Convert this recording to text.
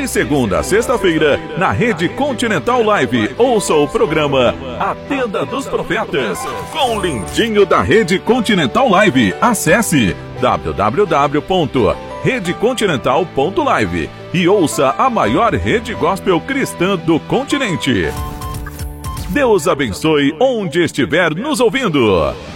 De segunda a sexta-feira, na Rede Continental Live, ouça o programa A Tenda dos Profetas, com o lindinho da Rede Continental Live. Acesse www.redecontinental.live e ouça a maior rede gospel cristã do continente. Deus abençoe onde estiver nos ouvindo.